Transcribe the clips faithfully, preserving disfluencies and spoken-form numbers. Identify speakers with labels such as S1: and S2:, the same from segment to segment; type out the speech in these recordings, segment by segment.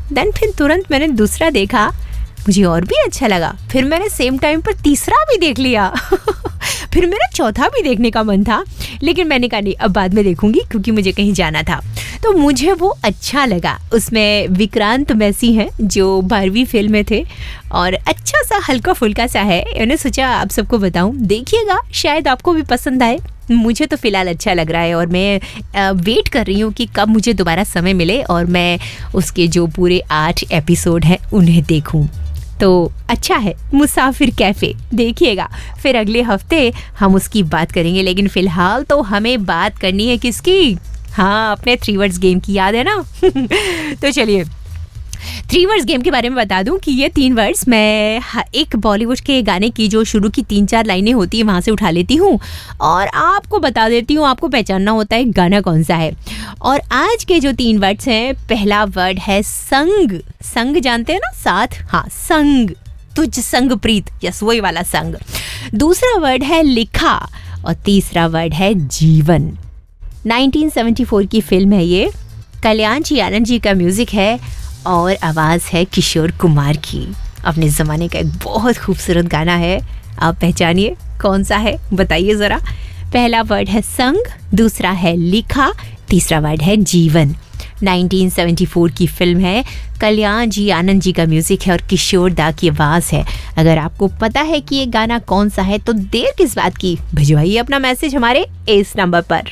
S1: Then फिर तुरंत मैंने दूसरा देखा, मुझे और भी अच्छा लगा। फिर मैंने सेम टाइम पर तीसरा भी देख लिया। फिर मेरा चौथा भी देखने का मन था, लेकिन मैंने कहा नहीं, अब बाद में देखूंगी क्योंकि मुझे कहीं जाना था। तो मुझे वो अच्छा लगा। उसमें विक्रांत मैसी हैं जो बारहवीं फेल में थे और अच्छा सा हल्का फुल्का सा है। मैंने सोचा आप सबको बताऊं, देखिएगा, शायद आपको भी पसंद आए। मुझे तो फ़िलहाल अच्छा लग रहा है और मैं आ, वेट कर रही हूँ कि कब मुझे दोबारा समय मिले और मैं उसके जो पूरे आठ एपिसोड हैं उन्हें देखूँ। तो अच्छा है मुसाफिर कैफ़े, देखिएगा। फिर अगले हफ्ते हम उसकी बात करेंगे, लेकिन फ़िलहाल तो हमें बात करनी है किसकी? हाँ, अपने थ्री वर्ड्स गेम की, याद है ना? तो चलिए थ्री वर्ड्स गेम के बारे में बता दूं कि ये तीन वर्ड्स मैं एक बॉलीवुड के गाने की जो शुरू की तीन चार लाइनें होती है वहाँ से उठा लेती हूँ और आपको बता देती हूँ। आपको पहचानना होता है गाना कौन सा है। और आज के जो तीन वर्ड्स हैं, पहला वर्ड है संग। संग जानते हैं ना, साथ? हाँ, संग, तुझ संग प्रीत, यस वही वाला संग। दूसरा वर्ड है लिखा और तीसरा वर्ड है जीवन। नाइनटीन सेवेंटी फोर की फिल्म है ये, कल्याण जी आनंद जी का म्यूजिक है और आवाज़ है किशोर कुमार की। अपने ज़माने का एक बहुत खूबसूरत गाना है, आप पहचानिए कौन सा है, बताइए ज़रा। पहला वर्ड है संग, दूसरा है लिखा, तीसरा वर्ड है जीवन। नाइनटीन सेवेंटी फोर की फिल्म है, कल्याण जी आनंद जी का म्यूज़िक है और किशोर दा की आवाज़ है। अगर आपको पता है कि ये गाना कौन सा है तो देर किस बात की, भिजवाइए अपना मैसेज हमारे इस नंबर पर।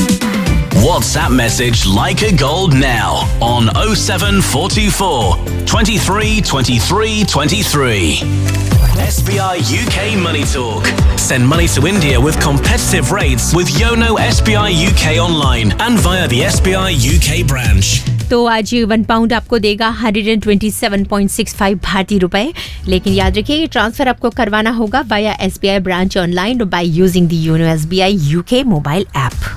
S2: WhatsApp message Like a Gold now on oh seven four four, twenty-three, twenty-three, twenty-three. S B I U K Money Talk. Send money to India with competitive rates with Yono S B I U K online and via the S B I U K branch.
S1: तो आज one pound आपको देगा one hundred twenty-seven point six five भारतीय रुपए, लेकिन याद रखिए ये ट्रांसफर आपको करवाना होगा via S B I branch online और by using the Yono S B I U K mobile app.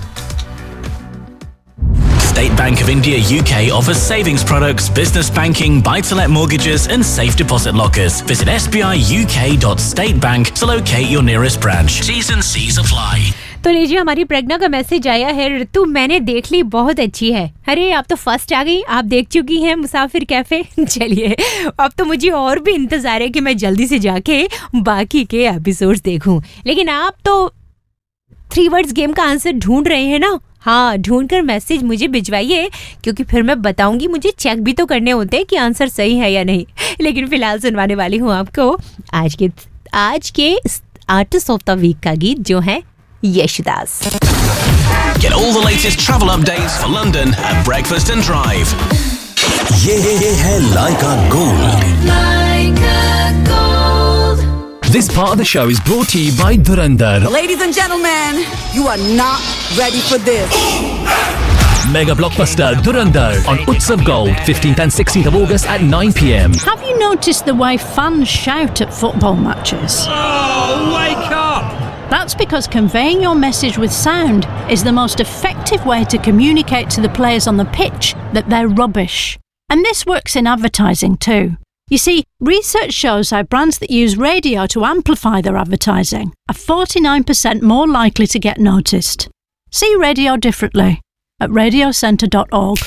S2: State Bank of India U K offers savings products, business banking, buy-to-let mortgages and safe deposit lockers. Visit s b i u k dot state bank to locate your nearest branch. T's and C's apply.
S1: तो लीजिए, हमारी प्रज्ञा का message आया है, ऋतु मैंने देख ली, बहुत अच्छी है। अरे आप तो फर्स्ट आ गई, आप देख चुकी हैं मुसाफिर कैफे। चलिए अब तो मुझे और भी इंतजार है कि मैं जल्दी से जाके बाकी के एपिसोड्स देखूं। लेकिन आप तो थ्री वर्ड्स गेम का आंसर ढूंढ रहे हैं ना? हाँ, ढूंढकर मैसेज मुझे भिजवाइए, क्योंकि फिर मैं बताऊंगी, मुझे चेक भी तो करने होते हैं कि आंसर सही है या नहीं। लेकिन फिलहाल सुनवाने वाली हूँ आपको आज के आज के आर्टिस्ट ऑफ द वीक का गीत, जो है यशदास।
S2: Get all the latest travel updates for London at Breakfast and Drive.
S3: ये है Like a Gold.
S4: Like a Gold.
S5: This part of the show is brought to you by Dhurandhar.
S6: Ladies and gentlemen, you are not ready for this.
S5: Mega blockbuster Dhurandhar on Utsav Gold, fifteenth and sixteenth of August at nine p m.
S7: Have you noticed the way fans shout at football matches?
S8: Oh, wake up!
S7: That's because conveying your message with sound is the most effective way to communicate to the players on the pitch that they're rubbish. And this works in advertising too. You see, research shows how brands that use radio to amplify their advertising are forty-nine percent more likely to get noticed. See radio differently at radio centre dot org.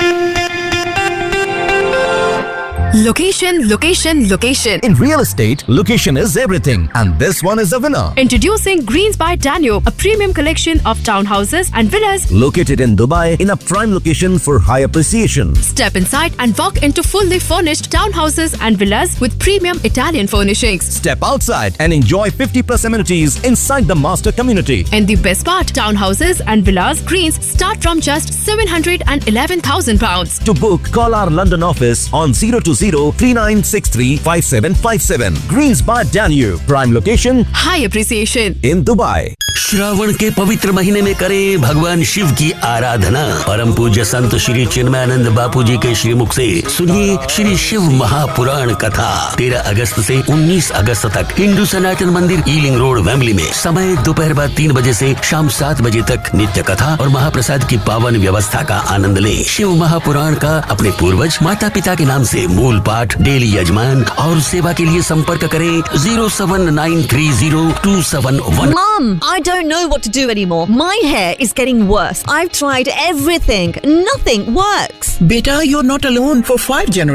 S6: Location, location, location.
S3: In real estate, location is everything, and this one is a winner.
S9: Introducing Greens by Danube, a premium collection of townhouses and villas
S3: Located in Dubai in a prime location for high appreciation.
S9: Step inside and walk into fully furnished townhouses and villas with premium Italian furnishings.
S3: Step outside and enjoy fifty plus amenities inside the master community.
S9: And the best part, townhouses and villas Greens start from just seven hundred eleven thousand pounds.
S3: To book, call our London office on zero two zero three nine six three five seven five seven. Greens by Danube, prime location,
S9: High appreciation.
S3: in Dubai.
S10: Shravan के पवित्र महीने में करें भगवान शिव की आराधना। परम पूज्य संत श्री चिन्मयानंद बापू जी के श्रीमुख से सुनिए श्री शिव महापुराण कथा। तेरह अगस्त से उन्नीस अगस्त तक हिंदू सनातन मंदिर ईलिंग रोड वेम्बली में। समय दोपहर बाद तीन बजे से शाम सात बजे तक। नित्य कथा और महाप्रसाद की पावन व्यवस्था का आनंद लें। शिव महापुराण का अपने पूर्वज माता पिता के नाम से मूल पाठ, डेली यजमान और सेवा के लिए संपर्क करें zero seven nine three zero to seven one.
S11: Mom, I don't know what to do anymore. My hair is getting worse. I've tried everything. Nothing works.
S12: Beta, you're not alone. For five generations